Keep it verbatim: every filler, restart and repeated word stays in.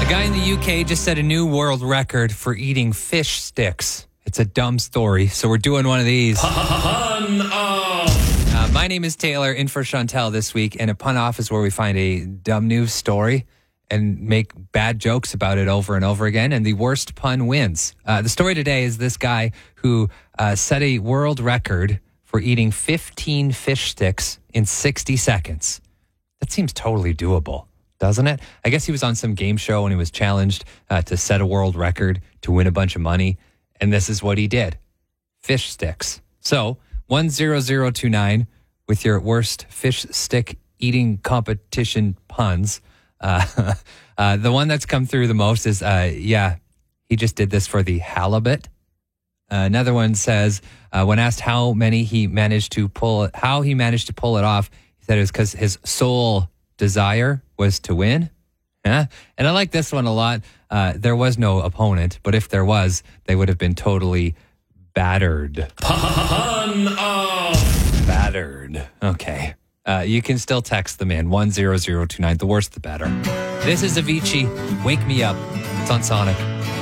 guy in the U K just set a new world record for eating fish sticks. It's a dumb story, so we're doing one of these. Pun off. Uh, my name is Taylor, in for Chantel this week, and a pun off is where we find a dumb news story and make bad jokes about it over and over again, and the worst pun wins. Uh, the story today is this guy who uh, set a world record for eating fifteen fish sticks in sixty seconds. That seems totally doable, doesn't it? I guess he was on some game show and he was challenged uh, to set a world record to win a bunch of money. And this is what he did. Fish sticks. So one zero zero two nine with your worst fish stick eating competition puns. Uh, uh, the one that's come through the most is, uh, yeah, he just did this for the halibut. Uh, another one says, uh, when asked how many he managed to pull, how he managed to pull it off, he said it was because his sole desire was to win. Yeah. And I like this one a lot. Uh, there was no opponent, but if there was, they would have been totally battered. Pun off. Battered. Okay. Uh, you can still text them in one zero zero two nine. The worse, the better. This is Avicii. Wake Me Up. It's on Sonic.